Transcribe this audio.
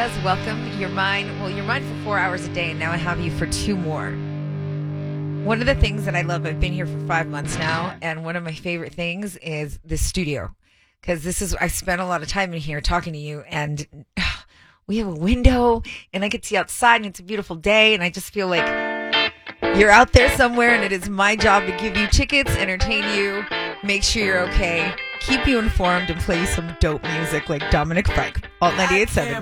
Diaz. Welcome. You're mine. Well, you're mine for 4 hours a day, and now I have you for 2 more. One of the things that I love, I've been here for 5 months now, and one of my favorite things is this studio. Because I spent a lot of time in here talking to you, and we have a window, and I can see outside, and it's a beautiful day, and I just feel like you're out there somewhere, and it is my job to give you tickets, entertain you, make sure you're okay, keep you informed, and play you some dope music like Dominic Fike. Alt 98.7.